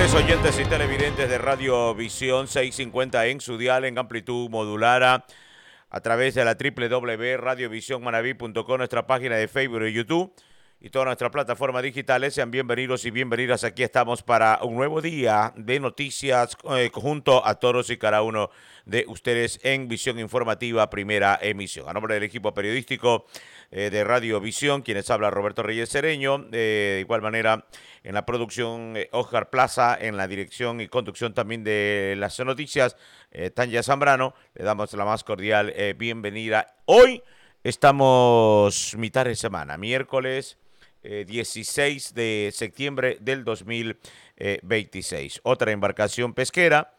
Amables oyentes y televidentes de Radio Visión 650 en su dial en amplitud modulada a través de la www.radiovisionmanaví.com, nuestra página de Facebook y YouTube y todas nuestras plataformas digitales. Sean bienvenidos y bienvenidas. Aquí estamos para un nuevo día de noticias junto a todos y cada uno de ustedes en Visión Informativa, primera emisión. A nombre del equipo periodístico de Radio Visión, quienes habla Roberto Reyes Cereño, de igual manera en la producción Oscar Plaza, en la dirección y conducción también de las noticias Tanya Zambrano. Le damos la más cordial bienvenida. Hoy estamos mitad de semana, miércoles 16 de septiembre del 2026. Otra embarcación pesquera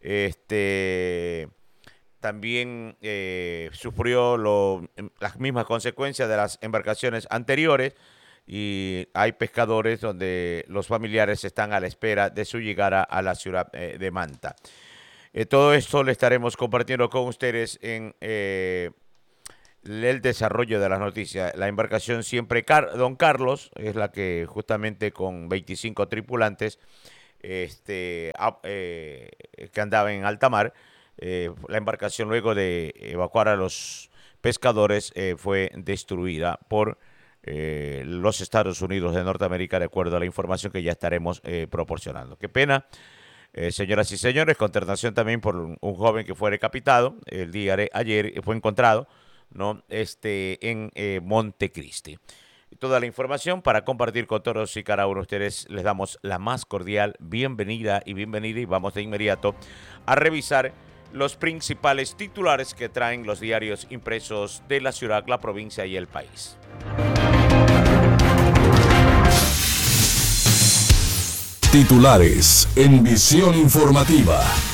también sufrió las mismas consecuencias de las embarcaciones anteriores y hay pescadores donde los familiares están a la espera de su llegada a la ciudad de Manta. Todo esto le estaremos compartiendo con ustedes en el desarrollo de las noticias. La embarcación Siempre Don Carlos es la que justamente con 25 tripulantes que andaba en alta mar. La embarcación, luego de evacuar a los pescadores, fue destruida por los Estados Unidos de Norteamérica, de acuerdo a la información que ya estaremos proporcionando. Qué pena, señoras y señores, consternación también por un joven que fue decapitado el día de ayer, fue encontrado, ¿no? En Montecristi. Toda la información para compartir con todos y cada uno de ustedes. Les damos la más cordial bienvenida y vamos de inmediato a revisar los principales titulares que traen los diarios impresos de la ciudad, la provincia y el país. Titulares en Visión Informativa.